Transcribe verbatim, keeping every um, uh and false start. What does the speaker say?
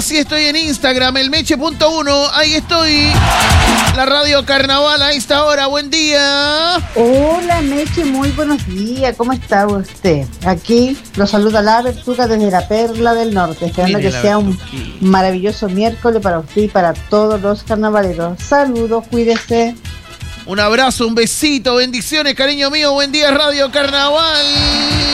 Así estoy en Instagram, el meche punto uno. Ahí estoy. La radio Carnaval a esta hora. Buen día. Hola, Meche, muy buenos días. ¿Cómo está usted? Aquí lo saluda la Bertuca desde la Perla del Norte, esperando Mire que la sea un Bertuquita. maravilloso miércoles para usted y para todos los carnavaleros. Saludos, cuídese. Un abrazo, un besito, bendiciones, cariño mío. Buen día, Radio Carnaval.